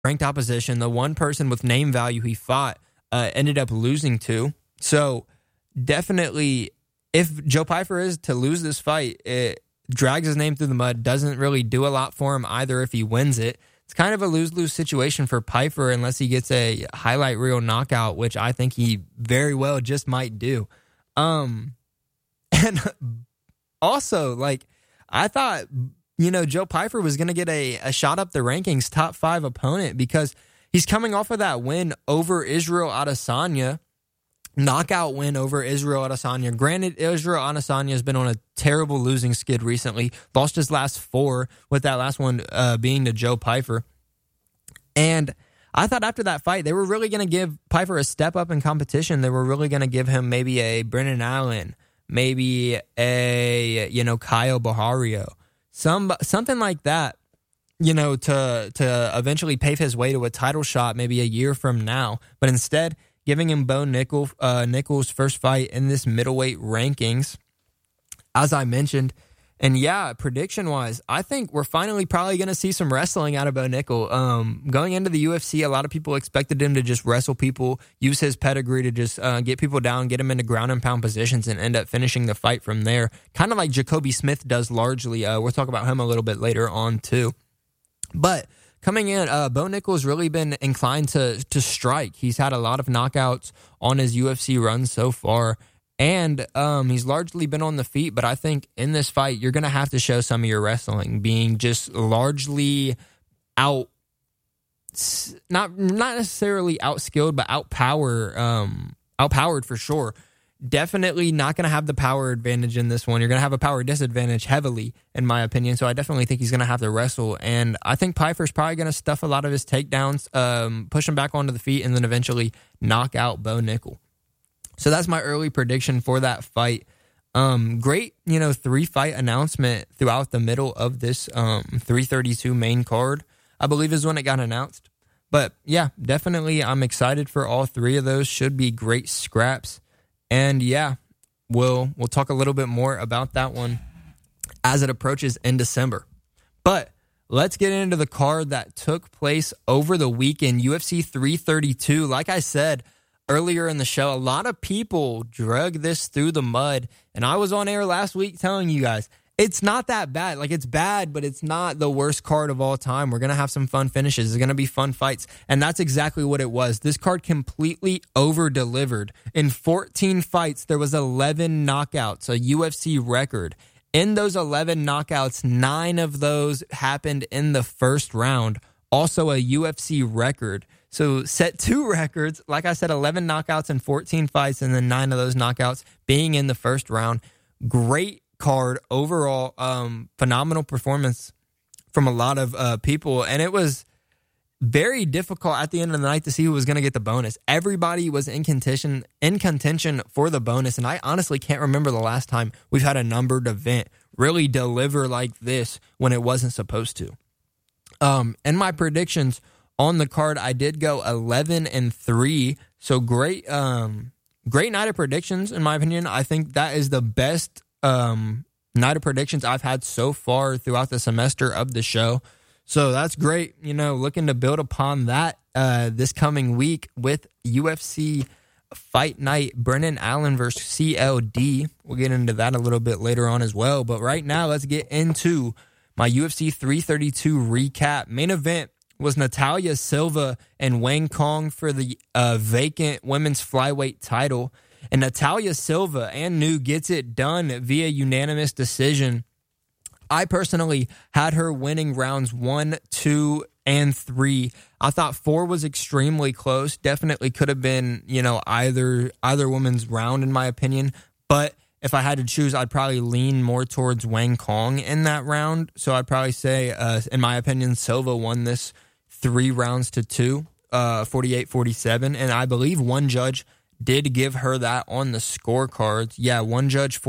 ranked opposition. The one person with name value he fought ended up losing to. So definitely, if Joe Pyfer is to lose this fight, it drags his name through the mud, doesn't really do a lot for him either if he wins it. It's kind of a lose-lose situation for Pyfer unless he gets a highlight reel knockout, which I think he very well just might do. And also, like, I thought, Joe Pyfer was going to get a shot up the rankings, top 5 opponent, because he's coming off of that win over Israel Adesanya, knockout win over Israel Adesanya. Granted, Israel Adesanya has been on a terrible losing skid recently. Lost his last 4, with that last one being to Joe Pyfer. And I thought after that fight, they were really going to give Pyfer a step up in competition. They were really going to give him maybe a Brendan Allen, maybe a, Kyle Bahario, something like that, to eventually pave his way to a title shot maybe a year from now. But instead, giving him Bo Nickal' first fight in this middleweight rankings, as I mentioned. And yeah, prediction-wise, I think we're finally probably going to see some wrestling out of Bo Nickal. Going into the UFC, a lot of people expected him to just wrestle people, use his pedigree to just get people down, get him into ground and pound positions, and end up finishing the fight from there. Kind of like Jacoby Smith does largely. We'll talk about him a little bit later on, too. But coming in, Bo Nickal's really been inclined to strike. He's had a lot of knockouts on his UFC run so far, and he's largely been on the feet. But I think in this fight, you're going to have to show some of your wrestling, being just largely not necessarily outskilled, but outpowered for sure. Definitely not going to have the power advantage in this one. You're going to have a power disadvantage heavily, in my opinion. So I definitely think he's going to have to wrestle. And I think Pyfer's probably going to stuff a lot of his takedowns, push him back onto the feet, and then eventually knock out Bo Nickal. So that's my early prediction for that fight. Great, 3-fight announcement throughout the middle of this 332 main card, I believe is when it got announced. But yeah, definitely I'm excited for all 3 of those. Should be great scraps. And yeah, we'll talk a little bit more about that one as it approaches in December. But let's get into the card that took place over the weekend, UFC 332. Like I said earlier in the show, a lot of people drug this through the mud. And I was on air last week telling you guys, it's not that bad. Like, it's bad, but it's not the worst card of all time. We're going to have some fun finishes. There's going to be fun fights. And that's exactly what it was. This card completely over-delivered. In 14 fights, there was 11 knockouts, a UFC record. In those 11 knockouts, 9 of those happened in the first round. Also a UFC record. So set 2 records. Like I said, 11 knockouts in 14 fights, and then 9 of those knockouts being in the first round. Great card overall. Phenomenal performance from a lot of people, and it was very difficult at the end of the night to see who was going to get the bonus. Everybody was in contention for the bonus, and I honestly can't remember the last time we've had a numbered event really deliver like this when it wasn't supposed to. And my predictions on the card, I did go 11-3, so great night of predictions in my opinion. I think that is the best night of predictions I've had so far throughout the semester of the show. So that's great. Looking to build upon that this coming week with UFC Fight Night, Brendan Allen versus CLD. We'll get into that a little bit later on as well. But right now, let's get into my UFC 332 recap. Main event was Natalia Silva and Wang Kong for the vacant women's flyweight title. And Natalia Silva and Nu gets it done via unanimous decision. I personally had her winning rounds 1, 2, and 3. I thought 4 was extremely close. Definitely could have been, either woman's round in my opinion. But if I had to choose, I'd probably lean more towards Wang Kong in that round. So I'd probably say, in my opinion, Silva won this 3 rounds to 2, 48-47. And I believe one judge did give her that on the scorecards. Yeah, one judge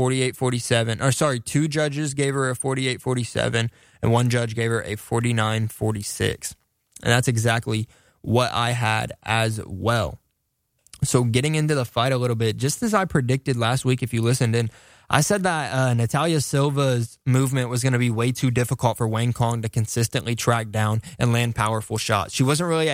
48-47. 2 judges gave her a 48-47, and one judge gave her a 49-46. And that's exactly what I had as well. So getting into the fight a little bit, just as I predicted last week, if you listened in, I said that Natalia Silva's movement was going to be way too difficult for Wang Kong to consistently track down and land powerful shots. She wasn't really